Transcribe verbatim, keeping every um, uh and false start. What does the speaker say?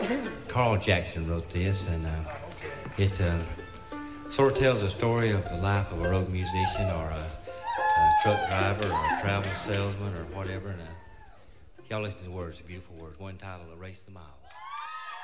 Carl Jackson wrote this, and uh, it uh, sort of tells the story of the life of a road musician or a, a truck driver or a travel salesman or whatever. And uh, y'all listen to the words, the beautiful words. One title, Erase the Miles.